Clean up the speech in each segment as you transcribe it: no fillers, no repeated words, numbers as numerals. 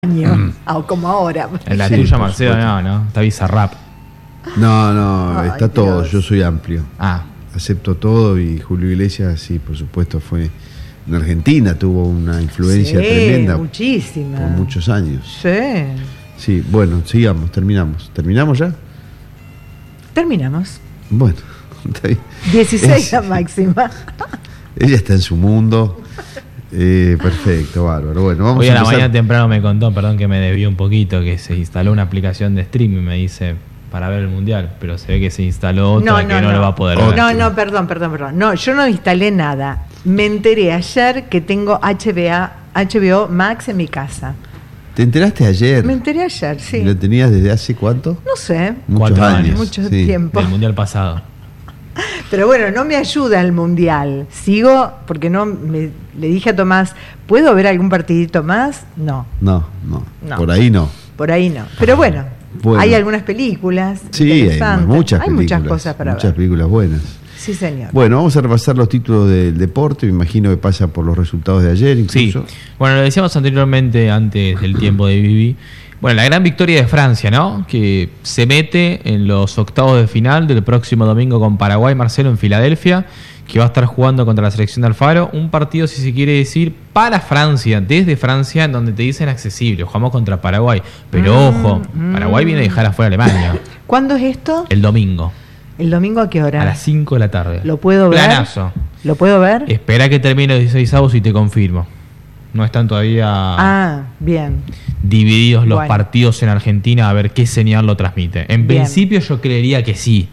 Como ahora. En la tuya, Marcelo, no. Está Bizarrap. No, está todo. Dios. Yo soy amplio. Ah. Acepto todo y Julio Iglesias, sí, por supuesto, fue en Argentina, tuvo una influencia tremenda. Muchísima. Por muchos años. Sí. Sí, bueno, sigamos, terminamos. ¿Terminamos ya? Terminamos. Bueno, está bien. 16 la máxima. Ella está en su mundo. Perfecto, bárbaro. Bueno, vamos Hoy a la empezar. mañana temprano me contó, perdón que me desvió un poquito, que se instaló una aplicación de streaming, me dice, para ver el mundial, pero se ve que se instaló otra que no lo va a poder ver. No, perdón. No, yo no instalé nada. Me enteré ayer que tengo HBO Max en mi casa. ¿Te enteraste ayer? Me enteré ayer, sí. ¿Y lo tenías desde hace cuánto? No sé. Muchos 4 años. Mucho sí. tiempo. Del mundial pasado. Pero bueno, no me ayuda el mundial. Sigo, porque le dije a Tomás, ¿puedo ver algún partidito más? No. No. Por ahí no. Por ahí no. Pero bueno, hay algunas películas. Sí, hay interesantes. muchas películas. Muchas cosas para muchas ver. películas buenas. Sí, señor. Bueno, vamos a repasar los títulos del deporte. Me imagino que pasa por los resultados de ayer incluso. Sí, bueno, lo decíamos anteriormente, antes del tiempo de Vivi. Bueno, la gran victoria de Francia, ¿no? Que se mete en los octavos de final del próximo domingo con Paraguay, Marcelo, en Filadelfia, que va a estar jugando contra la selección de Alfaro. Un partido, si se quiere decir, para Francia, desde Francia, en donde te dicen accesible. Jugamos contra Paraguay. Pero ojo, Paraguay viene a dejar afuera a Alemania. ¿Cuándo es esto? El domingo. ¿El domingo a qué hora? A las 5 de la tarde. ¿Lo puedo ver? Planazo. ¿Lo puedo ver? Espera que termine los 16avos y te confirmo. No están todavía bien. divididos los partidos en Argentina a ver qué señal lo transmite. En Bien. principio yo creería que sí.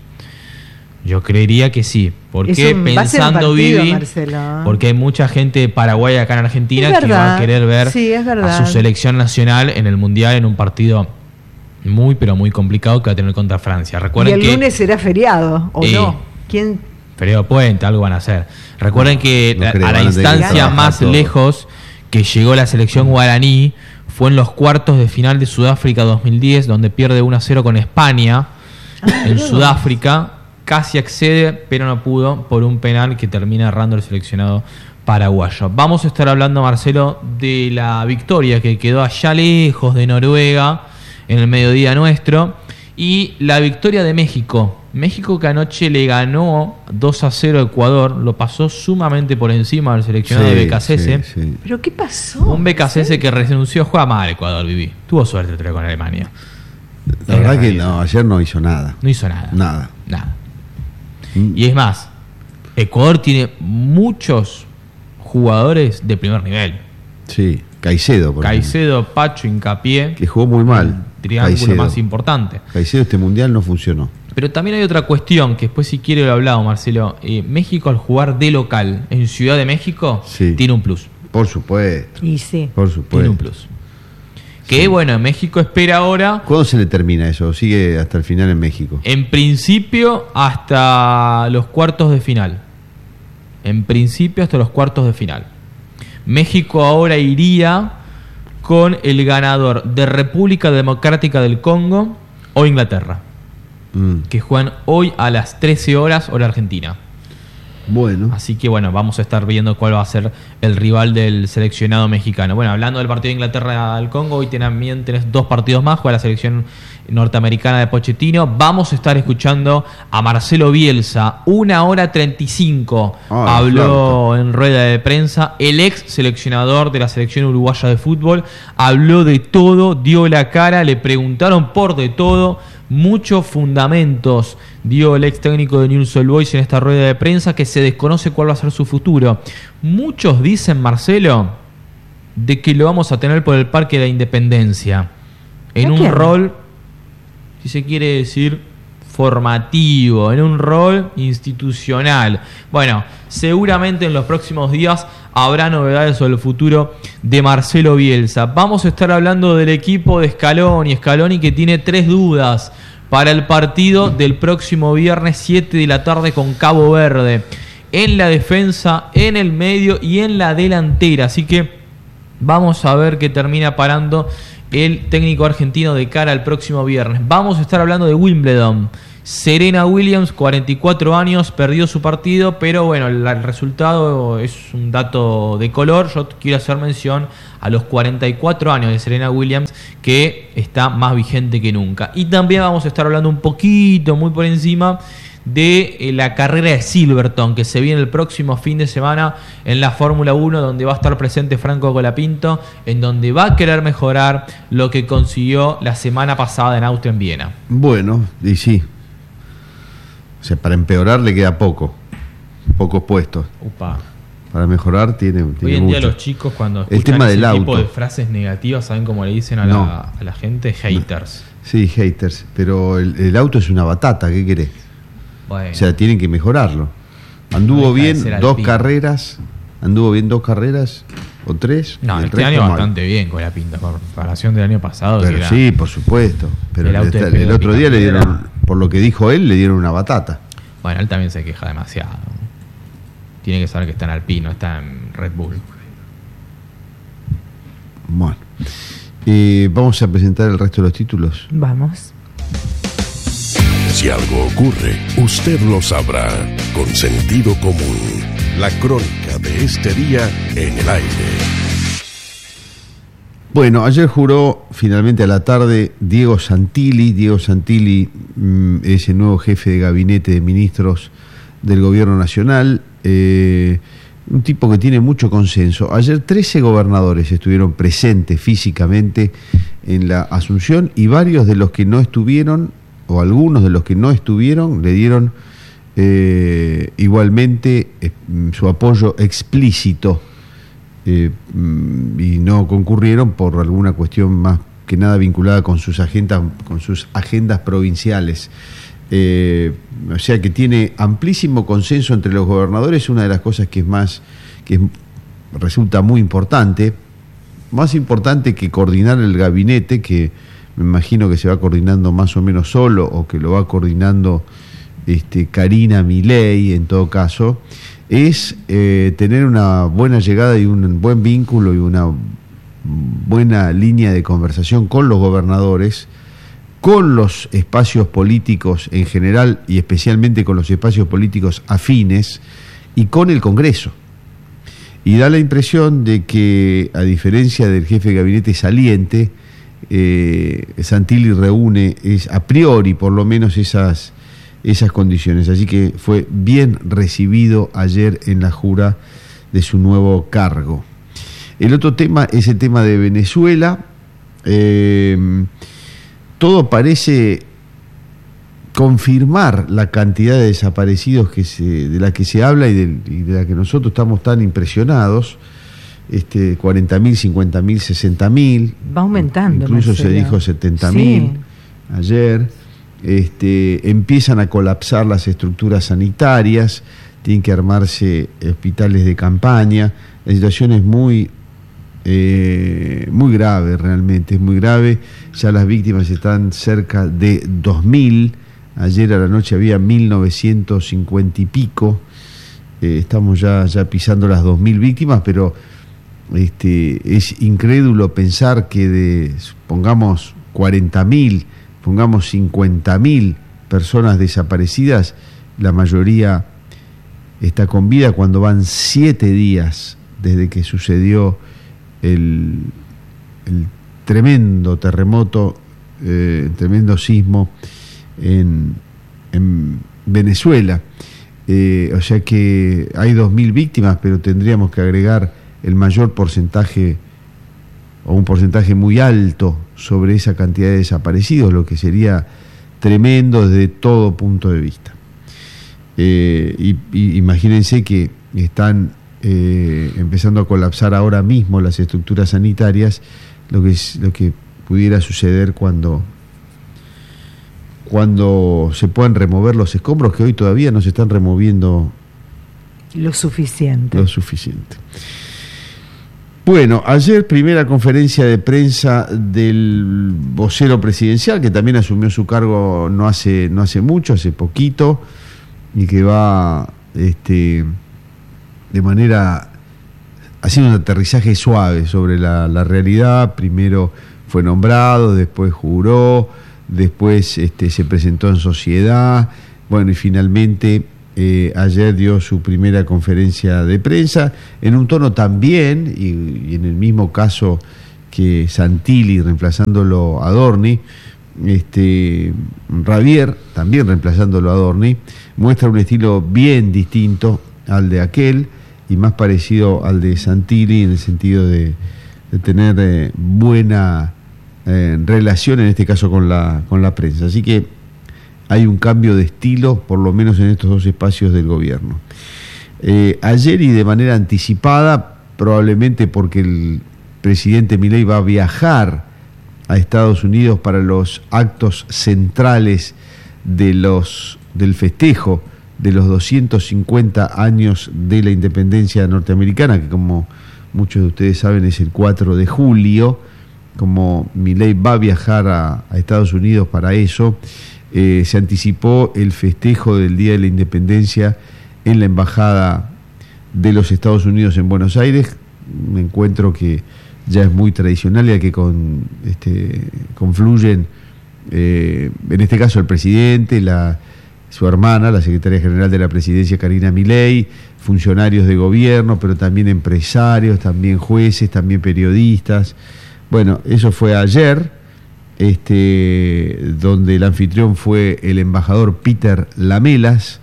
Porque va a ser un pensando, partido, Vivi, Marcelo. porque hay mucha gente de Paraguay acá en Argentina Es que va a verdad. querer ver Sí, es verdad. a su selección nacional en el Mundial en un partido muy pero muy complicado que va a tener contra Francia. Y Recuerden el que lunes será feriado, ¿o no? ¿Quién? Feriado Puente, algo van a hacer. Recuerden que no creo, a la van a tener que instancia trabajar más todo. lejos que llegó la selección guaraní fue en los cuartos de final de Sudáfrica 2010, donde pierde 1-0 con España en Sudáfrica. Casi accede, pero no pudo por un penal que termina errando el seleccionado paraguayo. Vamos a estar hablando, Marcelo, de la victoria que quedó allá lejos de Noruega en el mediodía nuestro y la victoria de México. México que anoche le ganó 2-0 a Ecuador, lo pasó sumamente por encima del seleccionado de BKC. Sí. ¿Pero qué pasó? Un BKC que renunció, juega mal Ecuador, Vivi. Tuvo suerte el con Alemania. La verdad que no, ayer no hizo nada. No hizo nada. Nada. Y es más, Ecuador tiene muchos jugadores de primer nivel. Sí, Caicedo, por ejemplo, Caicedo, Pacho, Hincapié, que jugó muy mal. triángulo Caicedo. más importante. Caicedo este mundial no funcionó. Pero también hay otra cuestión que después si quiere lo hablado, Marcelo. México al jugar de local en Ciudad de México Sí. tiene un plus. Por supuesto, Y sí. por Tiene supuesto. un plus. Que bueno, México espera ahora, ¿Cuándo se le termina eso? ¿Sigue hasta el final en México? en principio, hasta los cuartos de final. En principio, hasta los cuartos de final. México ahora iría con el ganador de República Democrática del Congo o Inglaterra, que juegan hoy a las 13 horas hora argentina. Bueno, Así que bueno, vamos a estar viendo cuál va a ser el rival del seleccionado mexicano. Bueno, hablando del partido de Inglaterra al Congo, hoy también tenés 2 partidos más, juega la selección norteamericana de Pochettino. Vamos a estar escuchando a Marcelo Bielsa, 1:35 habló en rueda de prensa, el ex seleccionador de la selección uruguaya de fútbol, habló de todo, dio la cara, le preguntaron por de todo. Muchos fundamentos dio el ex técnico de Newell's Old Boys en esta rueda de prensa, que se desconoce cuál va a ser su futuro. Muchos dicen, Marcelo, de que lo vamos a tener por el Parque de la Independencia, en un rol, si se quiere decir, formativo, en un rol institucional. Bueno, seguramente en los próximos días habrá novedades sobre el futuro de Marcelo Bielsa. Vamos a estar hablando del equipo de Scaloni que tiene 3 dudas para el partido del próximo viernes 7 de la tarde con Cabo Verde. En la defensa, en el medio y en la delantera. Así que vamos a ver qué termina parando el técnico argentino de cara al próximo viernes. Vamos a estar hablando de Wimbledon. Serena Williams, 44 años, perdió su partido, pero bueno, el resultado es un dato de color. Yo quiero hacer mención a los 44 años de Serena Williams, que está más vigente que nunca. Y también vamos a estar hablando un poquito, muy por encima, de la carrera de Silverstone, que se viene el próximo fin de semana en la Fórmula 1, donde va a estar presente Franco Colapinto, en donde va a querer mejorar lo que consiguió la semana pasada en Austria, en Viena. Bueno, y sí. O sea, para empeorar le queda pocos puestos. Upa. Para mejorar tiene Hoy en mucho. día los chicos, cuando el escuchan tema ese del tipo auto. de frases negativas, ¿saben cómo le dicen a la gente? Haters. Sí, haters. Pero el auto es una batata, ¿qué querés? Bueno. O sea, tienen que mejorarlo. Anduvo bien dos carreras o tres. No, este año bastante bien con la pinta, por comparación del año pasado. Pero sí, por supuesto. Pero el otro día le dieron, por lo que dijo él, le dieron una batata. Bueno, él también se queja demasiado. Tiene que saber que está en Alpine, no está en Red Bull. Bueno, vamos a presentar el resto de los títulos. Vamos. Si algo ocurre, usted lo sabrá. Con sentido común. La crónica de este día en el aire. Bueno, ayer juró finalmente a la tarde Diego Santilli. Diego Santilli es el nuevo jefe de gabinete de ministros del Gobierno Nacional. Un tipo que tiene mucho consenso. Ayer 13 gobernadores estuvieron presentes físicamente en la asunción, y varios de los que no estuvieron, o algunos de los que no estuvieron, le dieron igualmente su apoyo explícito, y no concurrieron por alguna cuestión más que nada vinculada con sus agendas provinciales. O sea que tiene amplísimo consenso entre los gobernadores. Una de las cosas que resulta muy importante, más importante que coordinar el gabinete, que me imagino que se va coordinando más o menos solo, o que lo va coordinando Karina Milei en todo caso, es tener una buena llegada y un buen vínculo y una buena línea de conversación con los gobernadores, con los espacios políticos en general y especialmente con los espacios políticos afines, y con el Congreso. Y da la impresión de que, a diferencia del jefe de gabinete saliente, Santilli reúne, a priori por lo menos, esas condiciones. Así que fue bien recibido ayer en la jura de su nuevo cargo. El otro tema es el tema de Venezuela. Todo parece confirmar la cantidad de desaparecidos de la que se habla y de la que nosotros estamos tan impresionados. 40.000, 50.000, 60.000. Va aumentando. Incluso se dijo 70.000 sí. Ayer. Empiezan a colapsar las estructuras sanitarias, tienen que armarse hospitales de campaña. La situación es muy grave, realmente es muy grave. Ya las víctimas están cerca de 2.000. Ayer a la noche había 1.950 y pico. Estamos ya pisando las 2.000 víctimas, pero es incrédulo pensar que pongamos 40.000, pongamos 50.000 personas desaparecidas, la mayoría está con vida, cuando van 7 días desde que sucedió el tremendo terremoto, tremendo sismo en Venezuela. O sea que hay 2.000 víctimas, pero tendríamos que agregar el mayor porcentaje, o un porcentaje muy alto sobre esa cantidad de desaparecidos, lo que sería tremendo desde todo punto de vista. Y imagínense que están empezando a colapsar ahora mismo las estructuras sanitarias, lo que pudiera suceder cuando se puedan remover los escombros, que hoy todavía no se están removiendo lo suficiente. Bueno, ayer primera conferencia de prensa del vocero presidencial, que también asumió su cargo no hace mucho, hace poquito, y que va de manera haciendo un aterrizaje suave sobre la realidad. Primero fue nombrado, después juró, después se presentó en sociedad, bueno, y finalmente ayer dio su primera conferencia de prensa, en un tono también, y en el mismo caso que Santilli reemplazándolo a Adorni, Ravier también reemplazándolo a Adorni, muestra un estilo bien distinto al de aquel y más parecido al de Santilli en el sentido de tener buena relación, en este caso con la prensa. Así que hay un cambio de estilo, por lo menos en estos dos espacios del gobierno. Ayer, y de manera anticipada, probablemente porque el presidente Milei va a viajar a Estados Unidos para los actos centrales del festejo de los 250 años de la independencia norteamericana, que como muchos de ustedes saben es el 4 de julio, como Milei va a viajar a Estados Unidos para eso, se anticipó el festejo del Día de la Independencia en la Embajada de los Estados Unidos en Buenos Aires, un encuentro que ya es muy tradicional y al que confluyen, en este caso el presidente, su hermana, la secretaria general de la presidencia Karina Milei, funcionarios de gobierno, pero también empresarios, también jueces, también periodistas. Bueno, eso fue ayer, donde el anfitrión fue el embajador Peter Lamelas,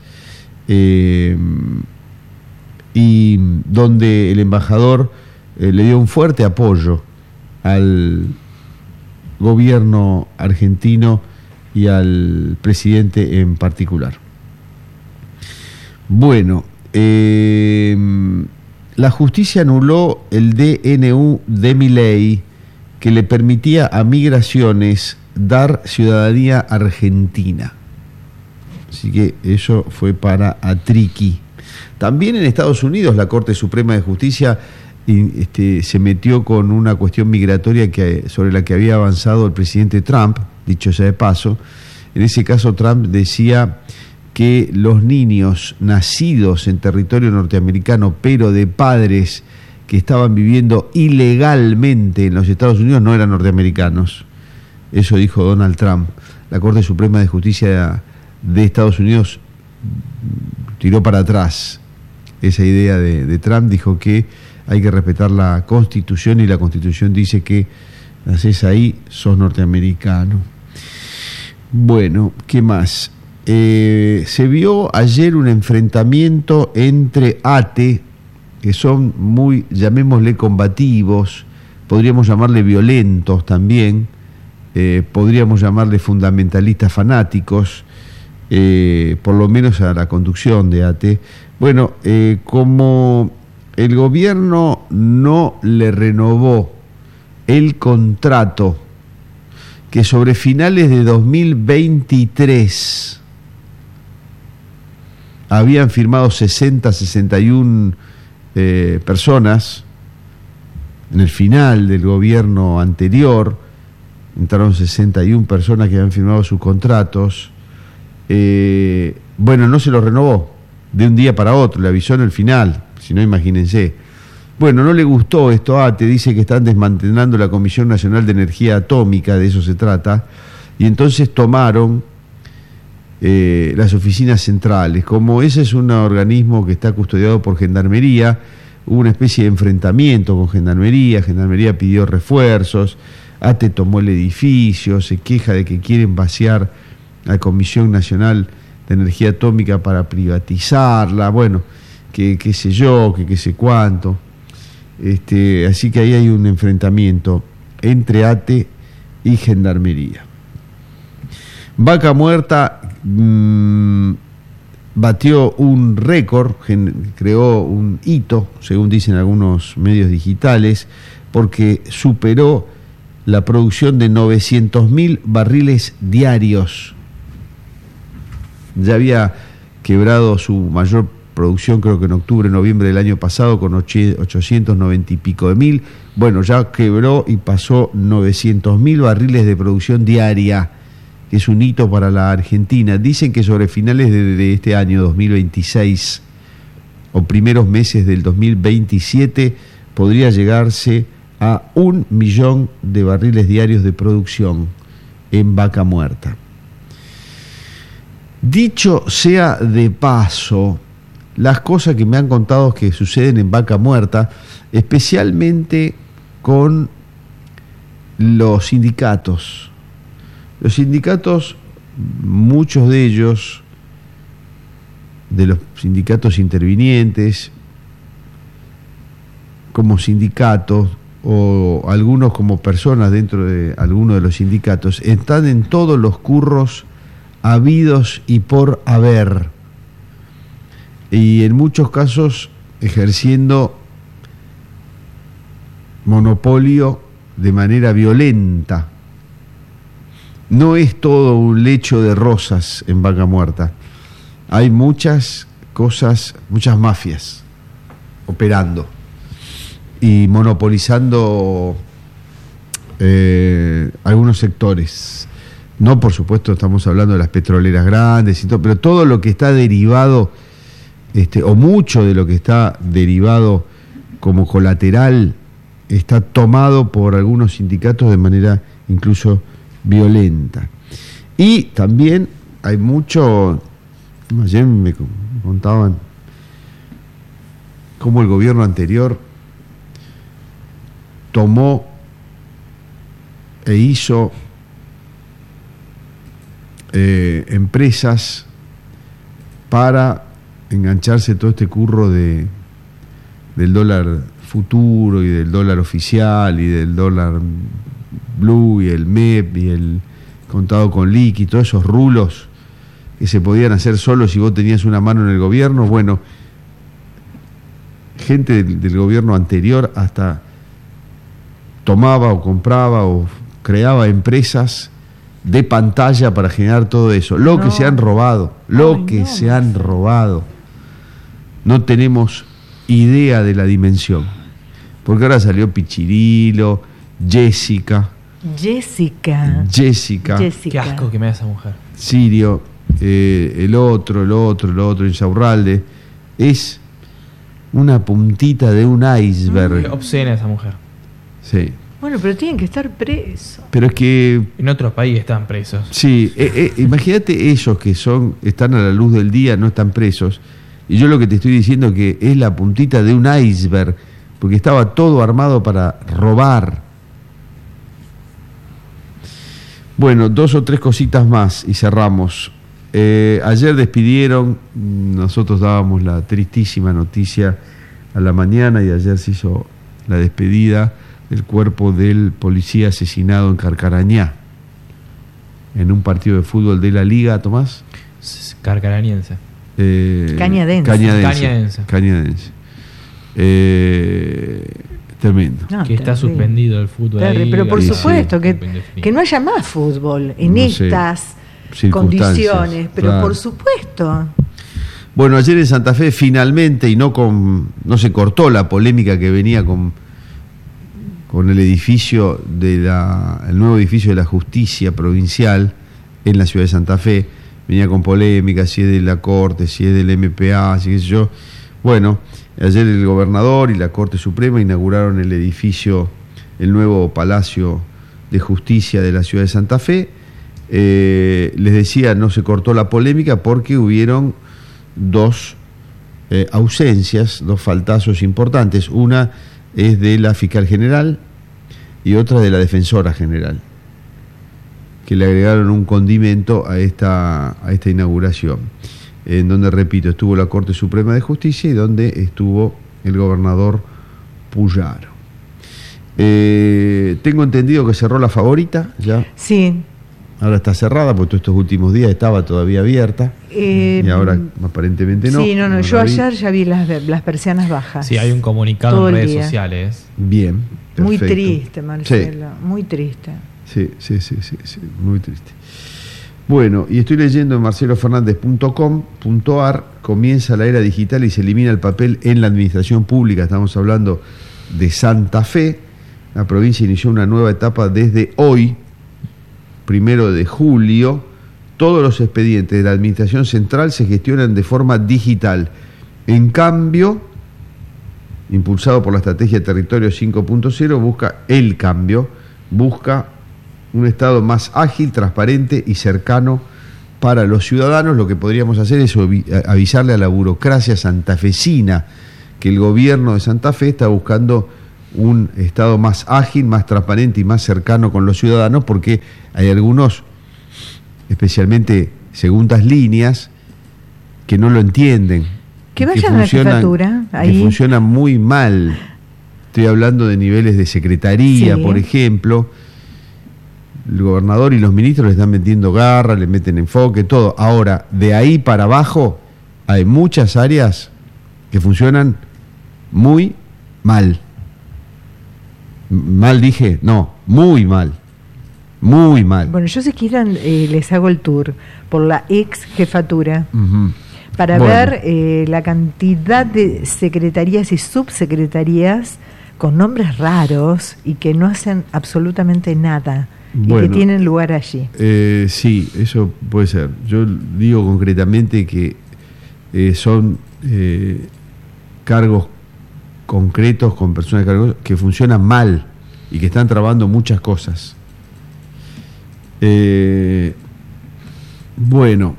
y donde el embajador le dio un fuerte apoyo al gobierno argentino y al presidente en particular. Bueno, la justicia anuló el DNU de Milei que le permitía a Migraciones dar ciudadanía argentina. Así que eso fue para Atriqui. También en Estados Unidos la Corte Suprema de Justicia se metió con una cuestión migratoria sobre la que había avanzado el presidente Trump, dicho sea de paso. En ese caso Trump decía que los niños nacidos en territorio norteamericano, pero de padres que estaban viviendo ilegalmente en los Estados Unidos, no eran norteamericanos. Eso dijo Donald Trump. La Corte Suprema de Justicia de Estados Unidos tiró para atrás esa idea de Trump, dijo que hay que respetar la Constitución y la Constitución dice que nacés ahí, sos norteamericano. Bueno, ¿qué más? Se vio ayer un enfrentamiento entre ATE, que son muy, llamémosle, combativos, podríamos llamarle violentos también, podríamos llamarle fundamentalistas fanáticos, por lo menos a la conducción de ATE. Bueno, como el gobierno no le renovó el contrato que sobre finales de 2023 habían firmado 61 personas, en el final del gobierno anterior entraron 61 personas que habían firmado sus contratos, bueno, no se los renovó de un día para otro, le avisó en el final, si no imagínense. Bueno, no le gustó esto a ATE, dice que están desmantelando la Comisión Nacional de Energía Atómica, de eso se trata, y entonces tomaron las oficinas centrales. Como ese es un organismo que está custodiado por Gendarmería, hubo una especie de enfrentamiento con Gendarmería pidió refuerzos, ATE tomó el edificio, se queja de que quieren vaciar la Comisión Nacional de Energía Atómica para privatizarla, bueno, que qué sé yo, que qué sé cuánto. Así que ahí hay un enfrentamiento entre ATE y Gendarmería. Vaca Muerta batió un récord, creó un hito, según dicen algunos medios digitales, porque superó la producción de 900.000 barriles diarios. Ya había quebrado su mayor producción, creo que en octubre, noviembre del año pasado, con 890 y pico de mil. Bueno, ya quebró y pasó 900.000 barriles de producción diaria, que es un hito para la Argentina. Dicen que sobre finales de este año 2026 o primeros meses del 2027 podría llegarse a 1 millón de barriles diarios de producción. en Vaca Muerta. Dicho sea de paso, las cosas que me han contado que suceden en Vaca Muerta, especialmente con los sindicatos. Los sindicatos, muchos de ellos, de los sindicatos intervinientes, como sindicatos, o algunos como personas dentro de algunos de los sindicatos, están en todos los curros habidos y por haber, y en muchos casos ejerciendo monopolio de manera violenta. No es todo un lecho de rosas en Vaca Muerta. Hay muchas cosas, muchas mafias operando y monopolizando algunos sectores. No, por supuesto, estamos hablando de las petroleras grandes y todo, pero todo lo que está derivado, o mucho de lo que está derivado como colateral, está tomado por algunos sindicatos de manera incluso violenta. Y también hay mucho, ayer me contaban cómo el gobierno anterior tomó e hizo empresas para engancharse todo este curro del dólar futuro y del dólar oficial y del dólar blue y el MEP y el contado con liqui, todos esos rulos que se podían hacer solo si vos tenías una mano en el gobierno. Bueno, gente del gobierno anterior hasta tomaba o compraba o creaba empresas de pantalla para generar todo eso. Lo que se han robado, se han robado. No tenemos idea de la dimensión. Porque ahora salió Pichirilo, Jessica. Qué asco que me da esa mujer. Sirio, el otro, Insaurralde. Es una puntita de un iceberg. Obscena esa mujer. Sí. Bueno, pero tienen que estar presos. Pero es que en otros países están presos. Sí, imagínate ellos que están a la luz del día, no están presos. Y yo lo que te estoy diciendo que es la puntita de un iceberg, porque estaba todo armado para robar. Bueno, 2 o 3 cositas más y cerramos. Ayer despidieron, nosotros dábamos la tristísima noticia a la mañana y ayer se hizo la despedida del cuerpo del policía asesinado en Carcarañá, en un partido de fútbol de la Liga, Tomás. Carcarañense. Cañadense. Tremendo. No, que está suspendido el fútbol ahí, pero por supuesto que no haya más fútbol en estas condiciones, pero claro. Por supuesto. Bueno, ayer en Santa Fe finalmente, y no se cortó la polémica que venía con el edificio el nuevo edificio de la Justicia Provincial en la ciudad de Santa Fe. Venía con polémica, si es de la Corte, si es del MPA, si qué sé yo. Bueno, ayer el gobernador y la Corte Suprema inauguraron el edificio, el nuevo Palacio de Justicia de la ciudad de Santa Fe. Les decía, no se cortó la polémica porque hubieron 2 ausencias, 2 faltazos importantes. Una es de la fiscal general y otra de la defensora general, que le agregaron un condimento a esta inauguración, en donde, repito, estuvo la Corte Suprema de Justicia y donde estuvo el gobernador Puyaro. Tengo entendido que cerró la Favorita ya. Sí. Ahora está cerrada porque todos estos últimos días estaba todavía abierta y ahora aparentemente no. Sí, no, yo ayer ya vi las persianas bajas. Sí, hay un comunicado en redes sociales. Bien, perfecto. Muy triste, Marcelo, sí. Muy triste. Sí, muy triste. Bueno, y estoy leyendo en marcelofernandez.com.ar, comienza la era digital y se elimina el papel en la administración pública. Estamos hablando de Santa Fe. La provincia inició una nueva etapa desde hoy, 1 de julio. Todos los expedientes de la administración central se gestionan de forma digital. En cambio, impulsado por la estrategia Territorio 5.0, busca un Estado más ágil, transparente y cercano para los ciudadanos. Lo que podríamos hacer es avisarle a la burocracia santafesina que el gobierno de Santa Fe está buscando un Estado más ágil, más transparente y más cercano con los ciudadanos, porque hay algunos, especialmente segundas líneas, que no lo entienden. Que vayan a la jefatura. Que funcionan muy mal. Estoy hablando de niveles de secretaría, por ejemplo. El gobernador y los ministros le están metiendo garra, le meten enfoque, todo. Ahora, de ahí para abajo, hay muchas áreas que funcionan muy mal. ¿Mal dije? No, muy mal. Muy mal. Bueno, yo si quieran les hago el tour por la ex jefatura para ver la cantidad de secretarías y subsecretarías con nombres raros y que no hacen absolutamente nada y que tienen lugar allí. Sí, eso puede ser. Yo digo concretamente que son cargos concretos con personas que funcionan mal y que están trabando muchas cosas. Bueno,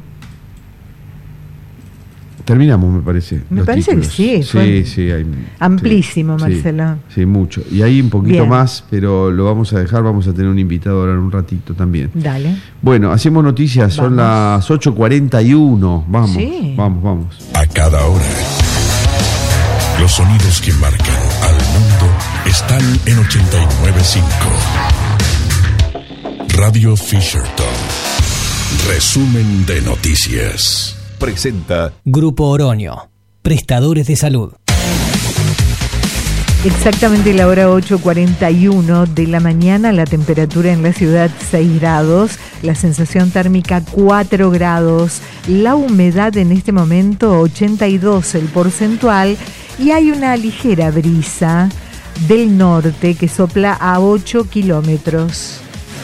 terminamos, me parece. Me parece títulos. Que sí, hay, amplísimo, Marcelo. Sí, mucho. Y hay un poquito más, pero lo vamos a dejar, vamos a tener un invitado ahora en un ratito también. Dale. Bueno, hacemos noticias, son las 8:41. Vamos. A cada hora, los sonidos que marcan al mundo están en 89.5. Radio Fisherton. Resumen de noticias. Presenta Grupo Oroño, prestadores de salud. Exactamente la hora 8:41 de la mañana, la temperatura en la ciudad 6 grados, la sensación térmica 4 grados, la humedad en este momento 82 el porcentual y hay una ligera brisa del norte que sopla a 8 kilómetros.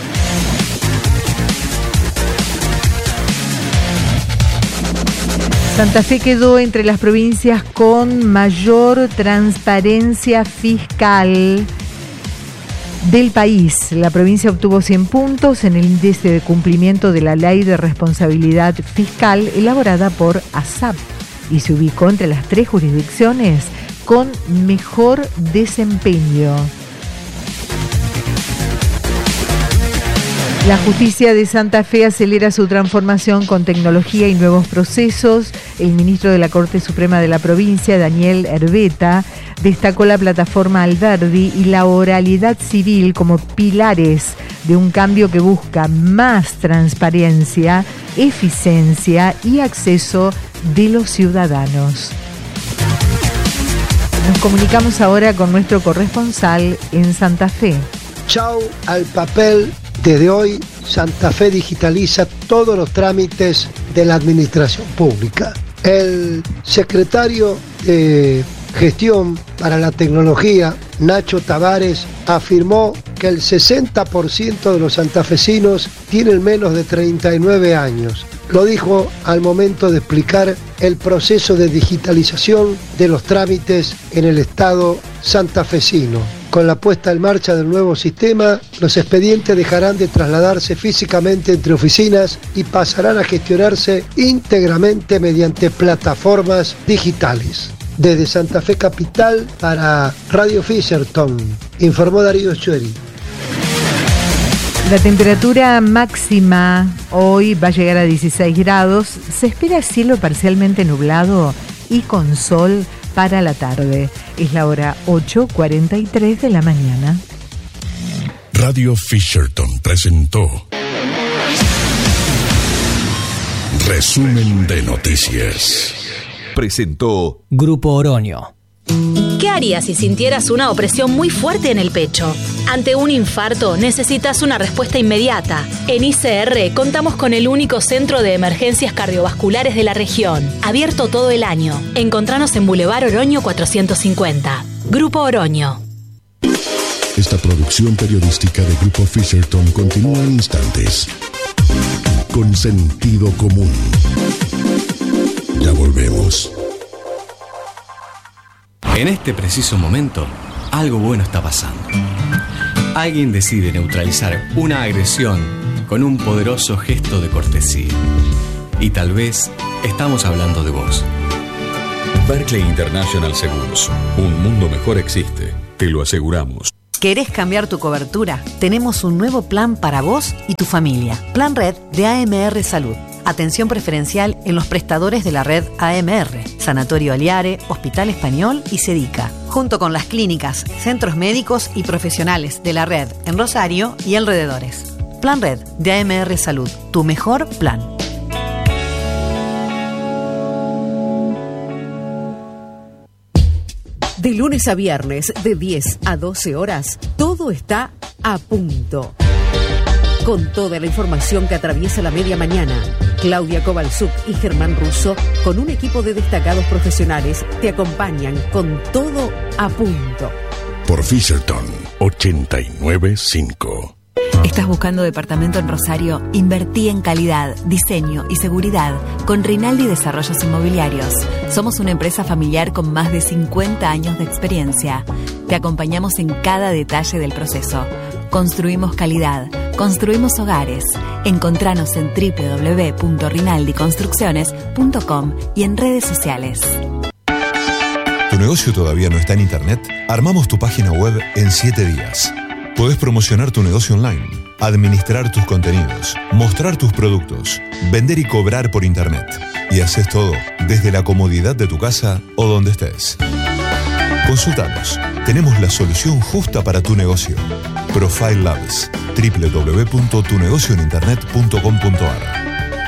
Santa Fe quedó entre las provincias con mayor transparencia fiscal del país. La provincia obtuvo 100 puntos en el índice de cumplimiento de la Ley de Responsabilidad Fiscal elaborada por ASAP y se ubicó entre las 3 jurisdicciones con mejor desempeño. La justicia de Santa Fe acelera su transformación con tecnología y nuevos procesos. El ministro de la Corte Suprema de la provincia, Daniel Herbeta, destacó la plataforma Alberdi y la oralidad civil como pilares de un cambio que busca más transparencia, eficiencia y acceso de los ciudadanos. Nos comunicamos ahora con nuestro corresponsal en Santa Fe. Chau al papel. Desde hoy, Santa Fe digitaliza todos los trámites de la administración pública. El secretario de Gestión para la Tecnología, Nacho Tavares, afirmó que el 60% de los santafesinos tienen menos de 39 años. Lo dijo al momento de explicar el proceso de digitalización de los trámites en el estado santafesino. Con la puesta en marcha del nuevo sistema, los expedientes dejarán de trasladarse físicamente entre oficinas y pasarán a gestionarse íntegramente mediante plataformas digitales. Desde Santa Fe Capital para Radio Fisherton, informó Darío Chueri. La temperatura máxima hoy va a llegar a 16 grados. Se espera cielo parcialmente nublado y con sol para la tarde. Es la hora 8:43 de la mañana. Radio Fisherton presentó Resumen de noticias. Presentó Grupo Oroño. ¿Qué harías si sintieras una opresión muy fuerte en el pecho? Ante un infarto necesitas una respuesta inmediata. En ICR contamos con el único centro de emergencias cardiovasculares de la región, abierto todo el año. Encontranos en Boulevard Oroño 450. Grupo Oroño. Esta producción periodística de Grupo Fisherton continúa en instantes. Con sentido común. Ya volvemos. En este preciso momento, algo bueno está pasando. Alguien decide neutralizar una agresión con un poderoso gesto de cortesía. Y tal vez estamos hablando de vos. Berkeley International Seguros. Un mundo mejor existe. Te lo aseguramos. ¿Querés cambiar tu cobertura? Tenemos un nuevo plan para vos y tu familia. Plan Red de AMR Salud. Atención preferencial en los prestadores de la red AMR, Sanatorio Aliare, Hospital Español y Sedica, junto con las clínicas, centros médicos y profesionales de la red en Rosario y alrededores. Plan Red de AMR Salud, tu mejor plan. De lunes a viernes, de 10 a 12 horas, todo está a punto. Con toda la información que atraviesa la media mañana, Claudia Kovalchuk y Germán Russo, con un equipo de destacados profesionales, te acompañan con todo a punto. Por Fisherton 89.5. ¿Estás buscando departamento en Rosario? Invertí en calidad, diseño y seguridad con Rinaldi Desarrollos Inmobiliarios. Somos una empresa familiar con más de 50 años de experiencia. Te acompañamos en cada detalle del proceso. Construimos calidad, construimos hogares. Encontranos en www.rinaldiconstrucciones.com y en redes sociales. ¿Tu negocio todavía no está en internet? Armamos tu página web en 7 días. Podés promocionar tu negocio online, administrar tus contenidos, mostrar tus productos, vender y cobrar por internet. Y haces todo desde la comodidad de tu casa o donde estés. Consultanos. Tenemos la solución justa para tu negocio. Profile Labs. www.tunegocioeninternet.com.ar.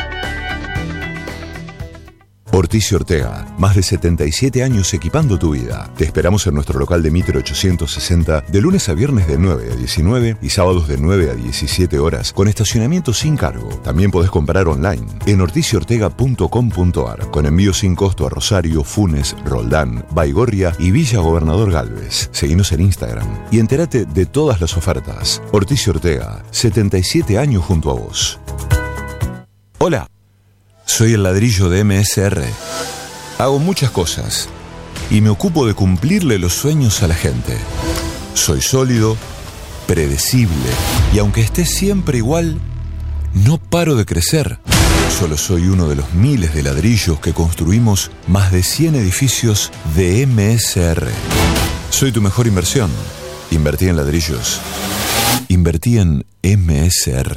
Ortiz Ortega, más de 77 años equipando tu vida. Te esperamos en nuestro local de Mitre 860 de lunes a viernes de 9 a 19 y sábados de 9 a 17 horas con estacionamiento sin cargo. También podés comprar online en ortiziortega.com.ar con envío sin costo a Rosario, Funes, Roldán, Baigorria y Villa Gobernador Galvez. Seguinos en Instagram y entérate de todas las ofertas. Ortiz Ortega, 77 años junto a vos. Hola. Soy el ladrillo de MSR. Hago muchas cosas y me ocupo de cumplirle los sueños a la gente. Soy sólido, predecible y aunque esté siempre igual, no paro de crecer. Solo soy uno de los miles de ladrillos que construimos más de 100 edificios de MSR. Soy tu mejor inversión. Invertí en ladrillos. Invertí en MSR.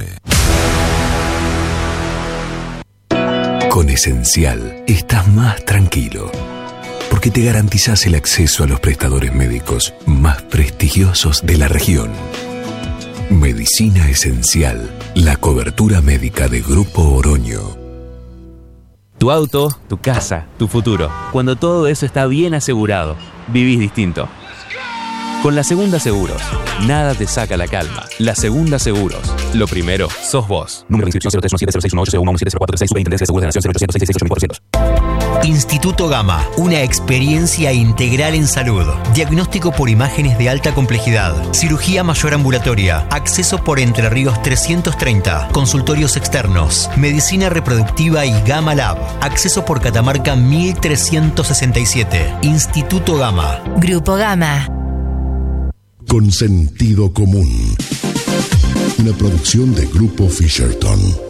Con Esencial estás más tranquilo, porque te garantizás el acceso a los prestadores médicos más prestigiosos de la región. Medicina Esencial, la cobertura médica de Grupo Oroño. Tu auto, tu casa, tu futuro. Cuando todo eso está bien asegurado, vivís distinto. Con La Segunda Seguros, nada te saca la calma. La Segunda Seguros. Lo primero, sos vos. Número de inscripción 0317061801170436 Superintendencia de Seguros de Nación 0800 Instituto Gama, una experiencia integral en salud. Diagnóstico por imágenes de alta complejidad. Cirugía mayor ambulatoria. Acceso por Entre Ríos 330. Consultorios externos. Medicina reproductiva y Gama Lab. Acceso por Catamarca 1367. Instituto Gama. Grupo Gama. Con sentido común. Una producción de Grupo Fisherton.